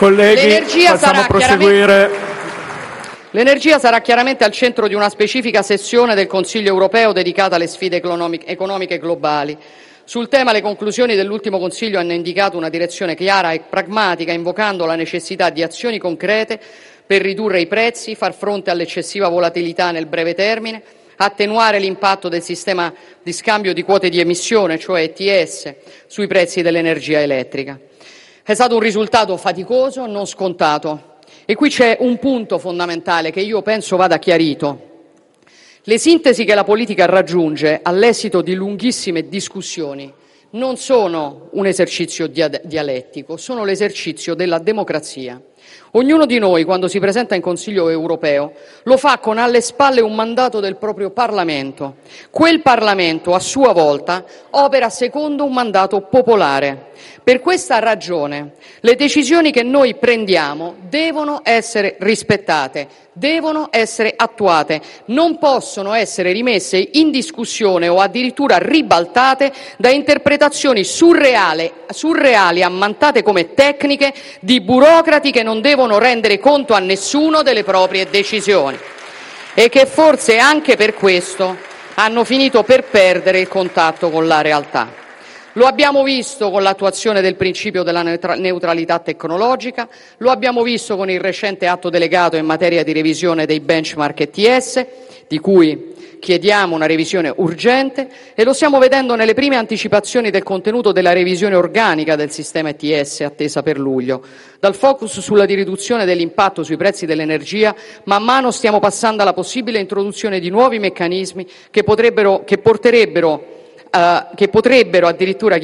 Colleghi, facciamo proseguire. L'energia sarà chiaramente al centro di una specifica sessione del Consiglio europeo dedicata alle sfide economiche globali. Sul tema le conclusioni dell'ultimo Consiglio hanno indicato una direzione chiara e pragmatica, invocando la necessità di azioni concrete per ridurre i prezzi, far fronte all'eccessiva volatilità nel breve termine, attenuare l'impatto del sistema di scambio di quote di emissione, cioè ETS, sui prezzi dell'energia elettrica. È stato un risultato faticoso, non scontato. E qui c'è un punto fondamentale che io penso vada chiarito. Le sintesi che la politica raggiunge all'esito di lunghissime discussioni non sono un esercizio dialettico, sono l'esercizio della democrazia. Ognuno di noi, quando si presenta in Consiglio europeo, lo fa con alle spalle un mandato del proprio Parlamento. Quel Parlamento, a sua volta, opera secondo un mandato popolare. Per questa ragione, le decisioni che noi prendiamo devono essere rispettate, devono essere attuate, non possono essere rimesse in discussione o addirittura ribaltate da interpretazioni surreali, ammantate come tecniche, di burocrati che non devono rendere conto a nessuno delle proprie decisioni e che forse anche per questo hanno finito per perdere il contatto con la realtà. Lo abbiamo visto con l'attuazione del principio della neutralità tecnologica, lo abbiamo visto con il recente atto delegato in materia di revisione dei benchmark ETS, di cui chiediamo una revisione urgente, e lo stiamo vedendo nelle prime anticipazioni del contenuto della revisione organica del sistema ETS attesa per luglio. Dal focus sulla riduzione dell'impatto sui prezzi dell'energia, man mano stiamo passando alla possibile introduzione di nuovi meccanismi che potrebbero addirittura,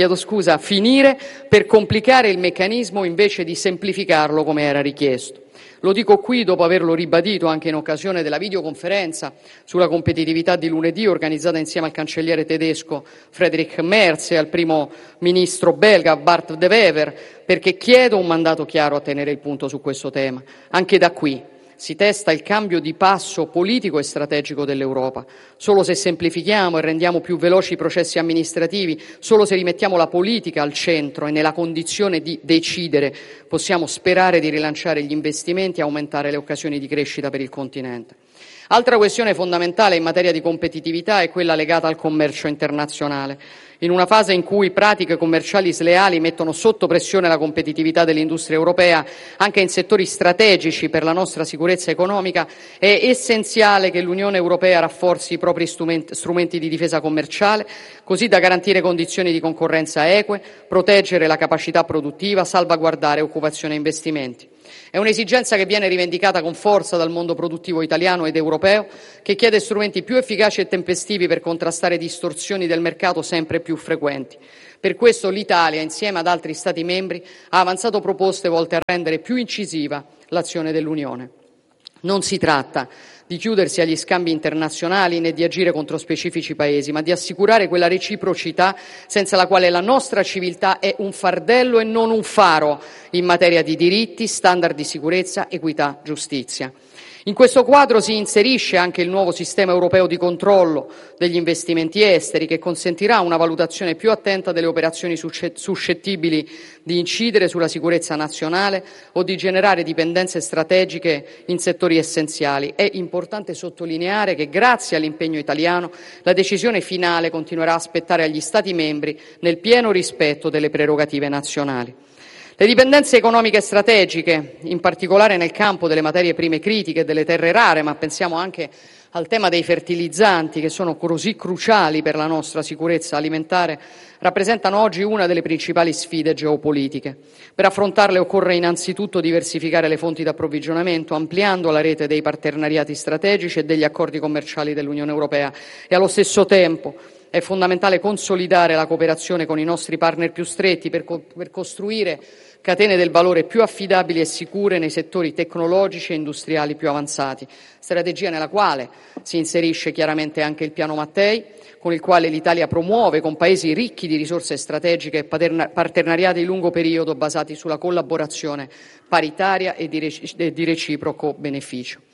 finire per complicare il meccanismo invece di semplificarlo come era richiesto. Lo dico qui dopo averlo ribadito anche in occasione della videoconferenza sulla competitività di lunedì organizzata insieme al cancelliere tedesco Friedrich Merz e al primo ministro belga Bart De Wever, perché chiedo un mandato chiaro a tenere il punto su questo tema. Anche da qui si testa il cambio di passo politico e strategico dell'Europa. Solo se semplifichiamo e rendiamo più veloci i processi amministrativi, solo se rimettiamo la politica al centro e nella condizione di decidere, possiamo sperare di rilanciare gli investimenti e aumentare le occasioni di crescita per il continente. Altra questione fondamentale in materia di competitività è quella legata al commercio internazionale. In una fase in cui pratiche commerciali sleali mettono sotto pressione la competitività dell'industria europea, anche in settori strategici per la nostra sicurezza economica, è essenziale che l'Unione Europea rafforzi i propri strumenti di difesa commerciale, così da garantire condizioni di concorrenza eque, proteggere la capacità produttiva, salvaguardare occupazione e investimenti. È un'esigenza che viene rivendicata con forza dal mondo produttivo italiano ed europeo, che chiede strumenti più efficaci e tempestivi per contrastare distorsioni del mercato sempre più frequenti. Per questo l'Italia, insieme ad altri Stati membri, ha avanzato proposte volte a rendere più incisiva l'azione dell'Unione. Non si tratta di chiudersi agli scambi internazionali né di agire contro specifici paesi, ma di assicurare quella reciprocità senza la quale la nostra civiltà è un fardello e non un faro in materia di diritti, standard di sicurezza, equità, giustizia. In questo quadro si inserisce anche il nuovo sistema europeo di controllo degli investimenti esteri, che consentirà una valutazione più attenta delle operazioni suscettibili di incidere sulla sicurezza nazionale o di generare dipendenze strategiche in settori essenziali. È importante sottolineare che, grazie all'impegno italiano, la decisione finale continuerà a spettare agli Stati membri nel pieno rispetto delle prerogative nazionali. Le dipendenze economiche strategiche, in particolare nel campo delle materie prime critiche e delle terre rare, ma pensiamo anche al tema dei fertilizzanti, che sono così cruciali per la nostra sicurezza alimentare, rappresentano oggi una delle principali sfide geopolitiche. Per affrontarle occorre innanzitutto diversificare le fonti di approvvigionamento, ampliando la rete dei partenariati strategici e degli accordi commerciali dell'Unione Europea, e allo stesso tempo è fondamentale consolidare la cooperazione con i nostri partner più stretti per costruire catene del valore più affidabili e sicure nei settori tecnologici e industriali più avanzati, strategia nella quale si inserisce chiaramente anche il Piano Mattei, con il quale l'Italia promuove con paesi ricchi di risorse strategiche partenariati di lungo periodo basati sulla collaborazione paritaria e di reciproco beneficio.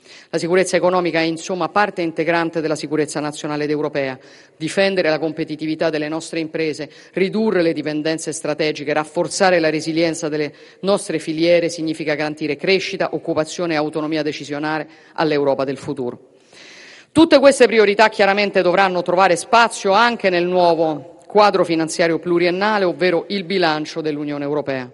La sicurezza economica è insomma parte integrante della sicurezza nazionale ed europea. Difendere la competitività delle nostre imprese, ridurre le dipendenze strategiche, rafforzare la resilienza delle nostre filiere significa garantire crescita, occupazione e autonomia decisionale all'Europa del futuro. Tutte queste priorità chiaramente dovranno trovare spazio anche nel nuovo quadro finanziario pluriennale, ovvero il bilancio dell'Unione Europea.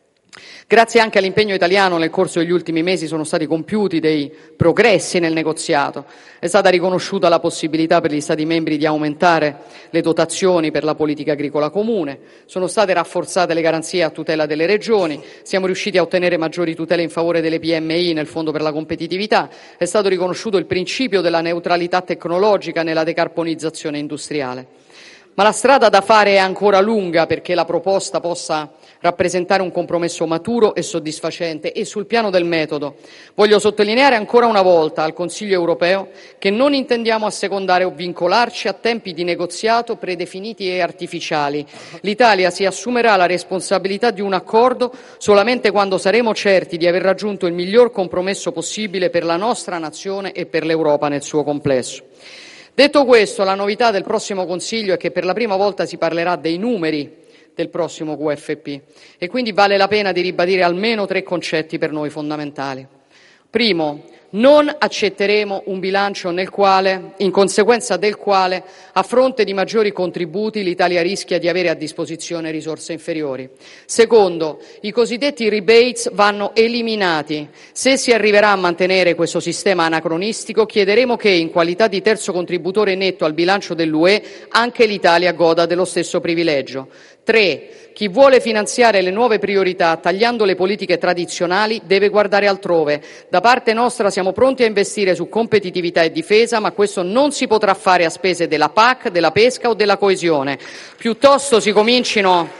Grazie anche all'impegno italiano nel corso degli ultimi mesi sono stati compiuti dei progressi nel negoziato. È stata riconosciuta la possibilità per gli Stati membri di aumentare le dotazioni per la politica agricola comune, sono state rafforzate le garanzie a tutela delle regioni, siamo riusciti a ottenere maggiori tutele in favore delle PMI nel Fondo per la competitività, è stato riconosciuto il principio della neutralità tecnologica nella decarbonizzazione industriale. Ma la strada da fare è ancora lunga perché la proposta possa rappresentare un compromesso maturo e soddisfacente e sul piano del metodo voglio sottolineare ancora una volta al Consiglio europeo che non intendiamo assecondare o vincolarci a tempi di negoziato predefiniti e artificiali. L'Italia si assumerà la responsabilità di un accordo solamente quando saremo certi di aver raggiunto il miglior compromesso possibile per la nostra nazione e per l'Europa nel suo complesso. Detto questo, la novità del prossimo Consiglio è che per la prima volta si parlerà dei numeri del prossimo QFP e quindi vale la pena di ribadire almeno 3 concetti per noi fondamentali. Primo, non accetteremo un bilancio nel quale, in conseguenza del quale, a fronte di maggiori contributi, l'Italia rischia di avere a disposizione risorse inferiori. Secondo, i cosiddetti rebates vanno eliminati. Se si arriverà a mantenere questo sistema anacronistico, chiederemo che, in qualità di terzo contributore netto al bilancio dell'UE, anche l'Italia goda dello stesso privilegio. 3. Chi vuole finanziare le nuove priorità tagliando le politiche tradizionali deve guardare altrove. Da parte nostra siamo pronti a investire su competitività e difesa, ma questo non si potrà fare a spese della PAC, della pesca o della coesione. Piuttosto si comincino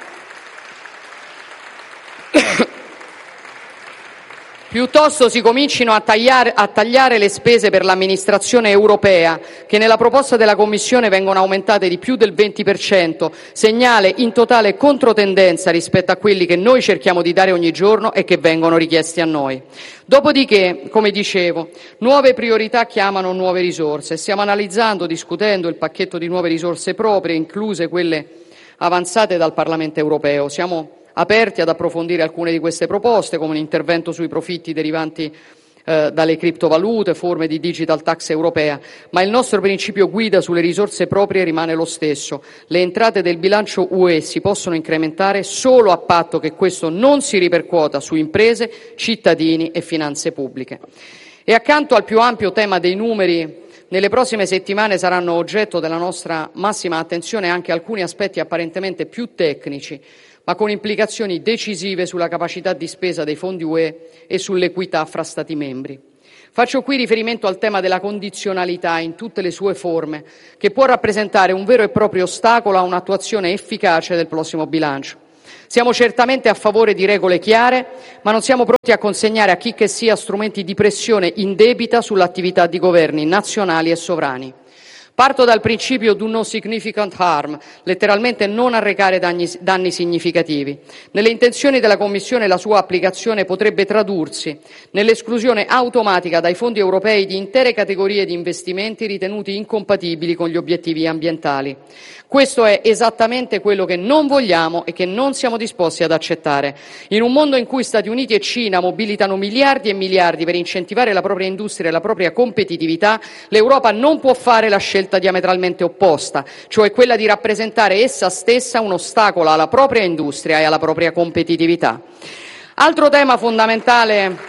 a tagliare le spese per l'amministrazione europea, che nella proposta della Commissione vengono aumentate di più del 20%, segnale in totale controtendenza rispetto a quelli che noi cerchiamo di dare ogni giorno e che vengono richiesti a noi. Dopodiché, come dicevo, nuove priorità chiamano nuove risorse. Stiamo analizzando, discutendo il pacchetto di nuove risorse proprie, incluse quelle avanzate dal Parlamento europeo. Siamo aperti ad approfondire alcune di queste proposte, come un intervento sui profitti derivanti dalle criptovalute, forme di digital tax europea, ma il nostro principio guida sulle risorse proprie rimane lo stesso. Le entrate del bilancio UE si possono incrementare solo a patto che questo non si ripercuota su imprese, cittadini e finanze pubbliche. E accanto al più ampio tema dei numeri, nelle prossime settimane saranno oggetto della nostra massima attenzione anche alcuni aspetti apparentemente più tecnici, ma con implicazioni decisive sulla capacità di spesa dei fondi UE e sull'equità fra Stati membri. Faccio qui riferimento al tema della condizionalità in tutte le sue forme, che può rappresentare un vero e proprio ostacolo a un'attuazione efficace del prossimo bilancio. Siamo certamente a favore di regole chiare, ma non siamo pronti a consegnare a chicchessia strumenti di pressione indebita sull'attività di governi nazionali e sovrani. Parto dal principio do no significant harm, letteralmente non arrecare danni significativi. Nelle intenzioni della Commissione la sua applicazione potrebbe tradursi nell'esclusione automatica dai fondi europei di intere categorie di investimenti ritenuti incompatibili con gli obiettivi ambientali. Questo è esattamente quello che non vogliamo e che non siamo disposti ad accettare. In un mondo in cui Stati Uniti e Cina mobilitano miliardi e miliardi per incentivare la propria industria e la propria competitività, l'Europa non può fare la scelta diametralmente opposta, cioè quella di rappresentare essa stessa un ostacolo alla propria industria e alla propria competitività. Altro tema fondamentale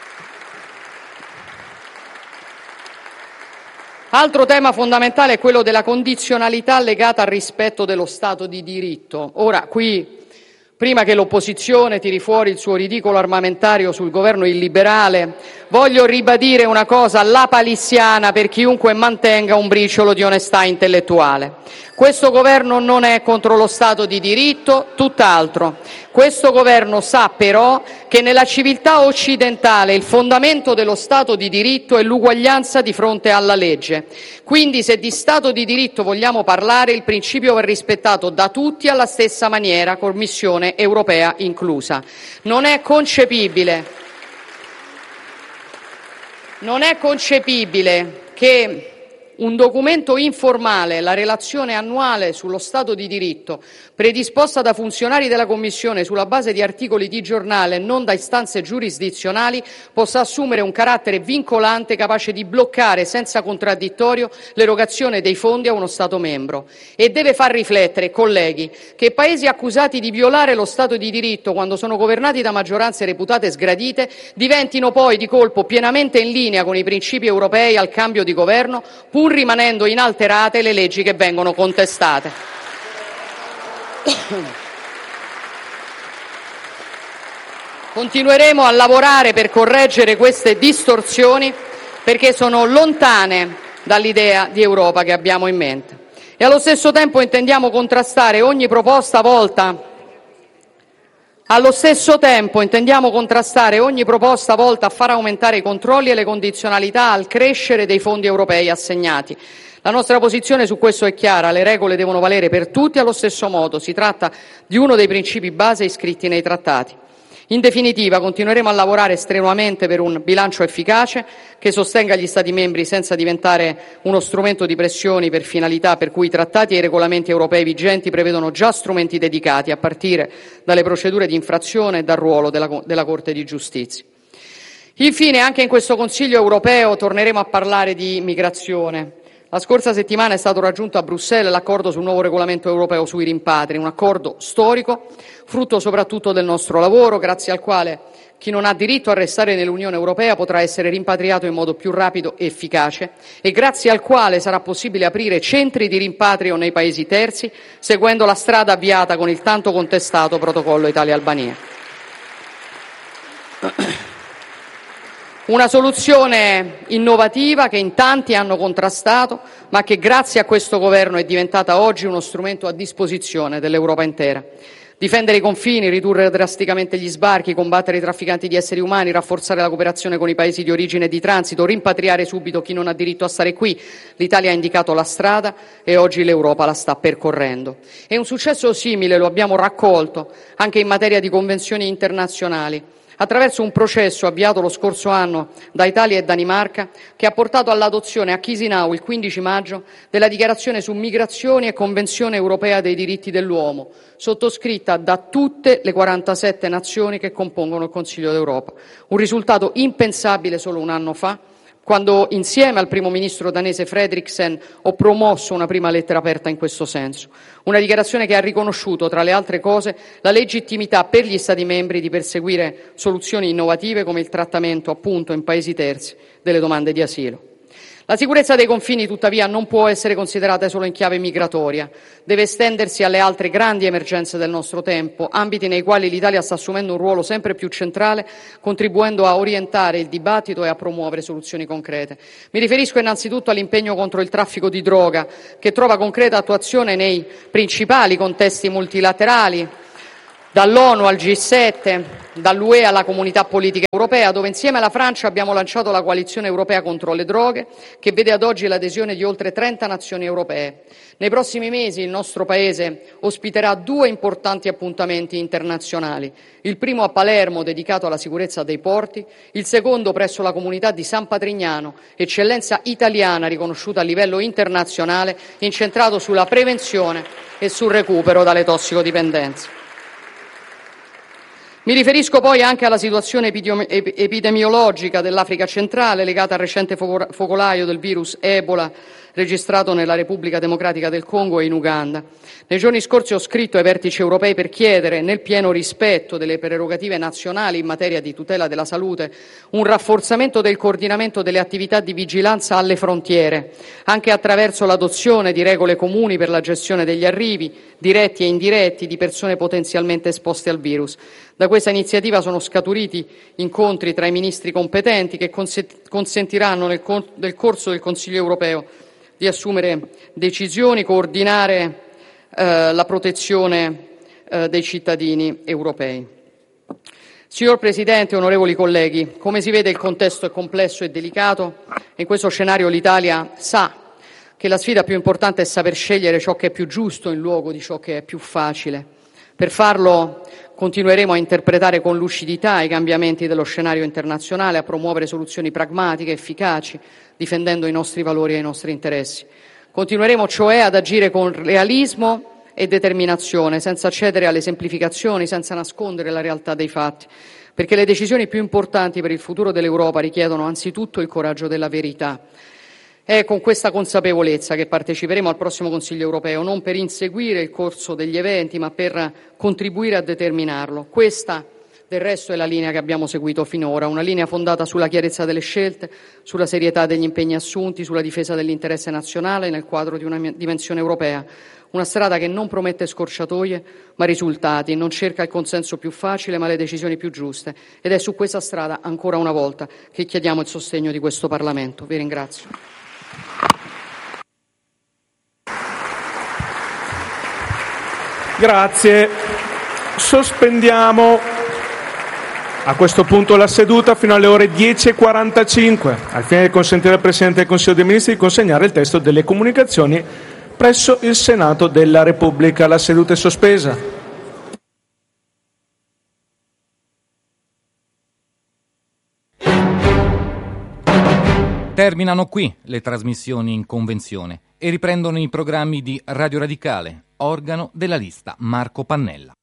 è quello della condizionalità legata al rispetto dello Stato di diritto. Ora, qui, prima che l'opposizione tiri fuori il suo ridicolo armamentario sul governo illiberale, voglio ribadire una cosa lapalissiana per chiunque mantenga un briciolo di onestà intellettuale. Questo governo non è contro lo Stato di diritto, tutt'altro. Questo governo sa però che nella civiltà occidentale il fondamento dello Stato di diritto è l'uguaglianza di fronte alla legge. Quindi, se di Stato di diritto vogliamo parlare, il principio va rispettato da tutti alla stessa maniera, Commissione europea inclusa. Non è concepibile Non è concepibile che un documento informale, la relazione annuale sullo Stato di diritto, predisposta da funzionari della Commissione sulla base di articoli di giornale e non da istanze giurisdizionali, possa assumere un carattere vincolante capace di bloccare senza contraddittorio l'erogazione dei fondi a uno Stato membro. E deve far riflettere, colleghi, che Paesi accusati di violare lo Stato di diritto quando sono governati da maggioranze reputate sgradite diventino poi di colpo pienamente in linea con i principi europei al cambio di governo, pur rimanendo inalterate le leggi che vengono contestate. Continueremo a lavorare per correggere queste distorsioni perché sono lontane dall'idea di Europa che abbiamo in mente. E allo stesso tempo intendiamo contrastare ogni proposta volta a far aumentare i controlli e le condizionalità al crescere dei fondi europei assegnati. La nostra posizione su questo è chiara: le regole devono valere per tutti allo stesso modo. Si tratta di uno dei principi base iscritti nei trattati. In definitiva, continueremo a lavorare strenuamente per un bilancio efficace che sostenga gli Stati membri senza diventare uno strumento di pressioni per finalità per cui i trattati e i regolamenti europei vigenti prevedono già strumenti dedicati, a partire dalle procedure di infrazione e dal ruolo della Corte di giustizia. Infine, anche in questo Consiglio europeo torneremo a parlare di migrazione. La scorsa settimana è stato raggiunto a Bruxelles l'accordo sul nuovo regolamento europeo sui rimpatri, un accordo storico, frutto soprattutto del nostro lavoro, grazie al quale chi non ha diritto a restare nell'Unione Europea potrà essere rimpatriato in modo più rapido e efficace e grazie al quale sarà possibile aprire centri di rimpatrio nei paesi terzi, seguendo la strada avviata con il tanto contestato protocollo Italia-Albania. Una soluzione innovativa che in tanti hanno contrastato, ma che grazie a questo governo è diventata oggi uno strumento a disposizione dell'Europa intera. Difendere i confini, ridurre drasticamente gli sbarchi, combattere i trafficanti di esseri umani, rafforzare la cooperazione con i paesi di origine e di transito, rimpatriare subito chi non ha diritto a stare qui. L'Italia ha indicato la strada e oggi l'Europa la sta percorrendo. E un successo simile lo abbiamo raccolto anche in materia di convenzioni internazionali, attraverso un processo avviato lo scorso anno da Italia e Danimarca, che ha portato all'adozione a Chisinau il 15 maggio della dichiarazione su migrazioni e Convenzione europea dei diritti dell'uomo, sottoscritta da tutte le 47 nazioni che compongono il Consiglio d'Europa. Un risultato impensabile solo un anno fa, quando insieme al primo ministro danese Frederiksen ho promosso una prima lettera aperta in questo senso, una dichiarazione che ha riconosciuto, tra le altre cose, la legittimità per gli Stati membri di perseguire soluzioni innovative come il trattamento, appunto, in paesi terzi delle domande di asilo. La sicurezza dei confini, tuttavia, non può essere considerata solo in chiave migratoria, deve estendersi alle altre grandi emergenze del nostro tempo, ambiti nei quali l'Italia sta assumendo un ruolo sempre più centrale, contribuendo a orientare il dibattito e a promuovere soluzioni concrete. Mi riferisco innanzitutto all'impegno contro il traffico di droga, che trova concreta attuazione nei principali contesti multilaterali, dall'ONU al G7, dall'UE alla Comunità Politica Europea, dove insieme alla Francia abbiamo lanciato la coalizione europea contro le droghe, che vede ad oggi l'adesione di oltre 30 nazioni europee. Nei prossimi mesi il nostro Paese ospiterà 2 importanti appuntamenti internazionali: il primo a Palermo, dedicato alla sicurezza dei porti, il secondo presso la comunità di San Patrignano, eccellenza italiana riconosciuta a livello internazionale, incentrato sulla prevenzione e sul recupero dalle tossicodipendenze. Mi riferisco poi anche alla situazione epidemiologica dell'Africa centrale, legata al recente focolaio del virus Ebola registrato nella Repubblica Democratica del Congo e in Uganda. Nei giorni scorsi ho scritto ai vertici europei per chiedere, nel pieno rispetto delle prerogative nazionali in materia di tutela della salute, un rafforzamento del coordinamento delle attività di vigilanza alle frontiere, anche attraverso l'adozione di regole comuni per la gestione degli arrivi, diretti e indiretti, di persone potenzialmente esposte al virus. Da questa iniziativa sono scaturiti incontri tra i ministri competenti che consentiranno nel corso del Consiglio europeo di assumere decisioni, coordinare la protezione dei cittadini europei. Signor Presidente, onorevoli colleghi, come si vede il contesto è complesso e delicato e in questo scenario l'Italia sa che la sfida più importante è saper scegliere ciò che è più giusto in luogo di ciò che è più facile. Per farlo Continueremo a interpretare con lucidità i cambiamenti dello scenario internazionale, a promuovere soluzioni pragmatiche, efficaci, difendendo i nostri valori e i nostri interessi. Continueremo cioè ad agire con realismo e determinazione, senza cedere alle semplificazioni, senza nascondere la realtà dei fatti, perché le decisioni più importanti per il futuro dell'Europa richiedono anzitutto il coraggio della verità. È con questa consapevolezza che parteciperemo al prossimo Consiglio europeo, non per inseguire il corso degli eventi, ma per contribuire a determinarlo. Questa, del resto, è la linea che abbiamo seguito finora, una linea fondata sulla chiarezza delle scelte, sulla serietà degli impegni assunti, sulla difesa dell'interesse nazionale nel quadro di una dimensione europea. Una strada che non promette scorciatoie, ma risultati, non cerca il consenso più facile, ma le decisioni più giuste. Ed è su questa strada, ancora una volta, che chiediamo il sostegno di questo Parlamento. Vi ringrazio. Grazie. Sospendiamo a questo punto la seduta fino alle ore 10:45, al fine di consentire al Presidente del Consiglio dei Ministri di consegnare il testo delle comunicazioni presso il Senato della Repubblica. La seduta è sospesa. Terminano qui le trasmissioni in convenzione e riprendono i programmi di Radio Radicale, organo della lista Marco Pannella.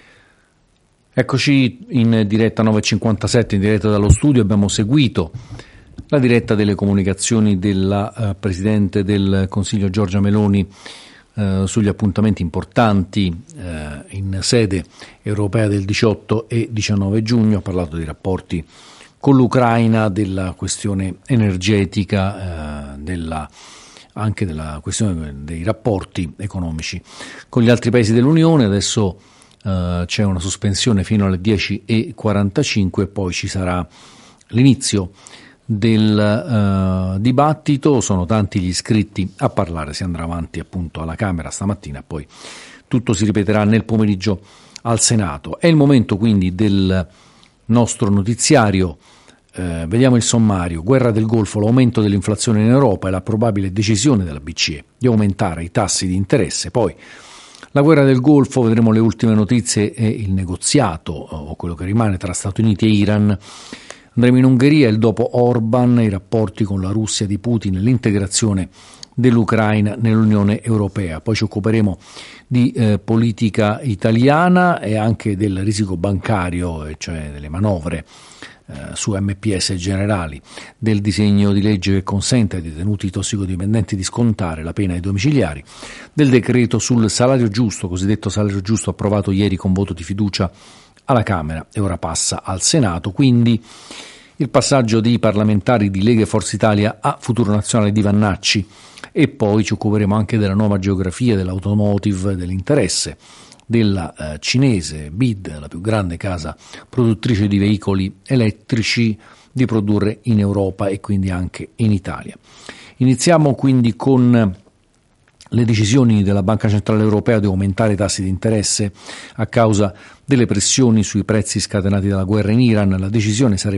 Eccoci in diretta 9:57, in diretta dallo studio. Abbiamo seguito la diretta delle comunicazioni della Presidente del Consiglio Giorgia Meloni sugli appuntamenti importanti in sede europea del 18 e 19 giugno. Ha parlato dei rapporti con l'Ucraina, della questione energetica, anche della questione dei rapporti economici con gli altri paesi dell'Unione. Adesso c'è una sospensione fino alle 10:45 e poi ci sarà l'inizio del dibattito. Sono tanti gli iscritti a parlare, si andrà avanti appunto alla Camera stamattina, poi tutto si ripeterà nel pomeriggio al Senato. È il momento quindi del nostro notiziario. Vediamo il sommario. Guerra del Golfo, l'aumento dell'inflazione in Europa e la probabile decisione della BCE di aumentare i tassi di interesse. Poi la guerra del Golfo, vedremo le ultime notizie e il negoziato o quello che rimane tra Stati Uniti e Iran. Andremo in Ungheria, il dopo Orban, i rapporti con la Russia di Putin, l'integrazione dell'Ucraina nell'Unione Europea. Poi ci occuperemo di politica italiana e anche del risico bancario, cioè delle manovre su MPS generali, del disegno di legge che consente ai detenuti tossicodipendenti di scontare la pena ai domiciliari, del decreto sul salario giusto, cosiddetto salario giusto approvato ieri con voto di fiducia alla Camera e ora passa al Senato, quindi il passaggio dei parlamentari di Lega e Forza Italia a Futuro Nazionale di Vannacci, e poi ci occuperemo anche della nuova geografia dell'automotive, dell'interesse della cinese BID, la più grande casa produttrice di veicoli elettrici, di produrre in Europa e quindi anche in Italia. Iniziamo quindi con le decisioni della Banca Centrale Europea di aumentare i tassi di interesse a causa delle pressioni sui prezzi scatenati dalla guerra in Iran. La decisione sarebbe